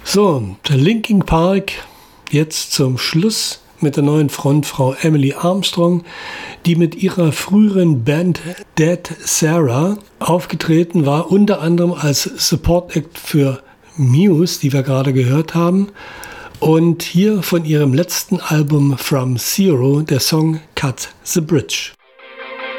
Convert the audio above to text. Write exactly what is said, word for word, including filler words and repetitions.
So, der Linkin Park jetzt zum Schluss mit der neuen Frontfrau Emily Armstrong, die mit ihrer früheren Band Dead Sarah aufgetreten war, unter anderem als Support Act für Muse, die wir gerade gehört haben. Und hier von ihrem letzten Album From Zero der Song Cut the Bridge.